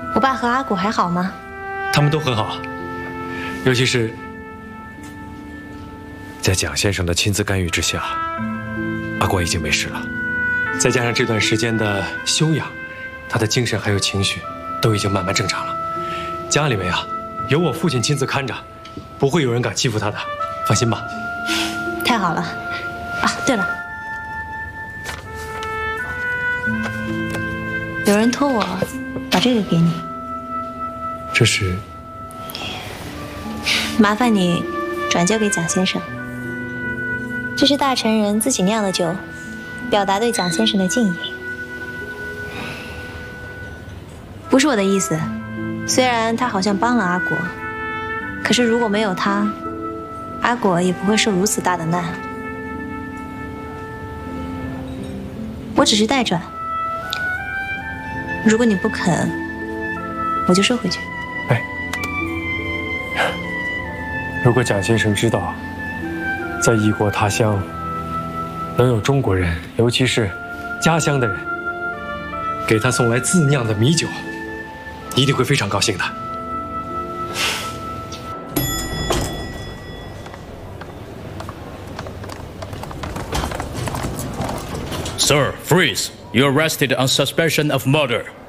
我爸和阿果还好吗？ 他们都很好，尤其是在蒋先生的亲自干预之下，阿果已经没事了。再加上这段时间的休养，他的精神还有情绪都已经慢慢正常了。家里面呀，有我父亲亲自看着，不会有人敢欺负他的，放心吧。 太好了。啊，对了，有人托我把这个给你。 这是？ 麻烦你转交给蒋先生。这是大臣人自己酿的酒，表达对蒋先生的敬意。不是我的意思，虽然他好像帮了阿果，可是如果没有他，阿果也不会受如此大的难。我只是代转，如果你不肯，我就收回去。 哎，如果蒋先生知道，在异国他乡能有中国人，尤其是家乡的人，给他送来自酿的米酒，一定会非常高兴的。 Sir, freeze! You're arrested on suspicion of murder.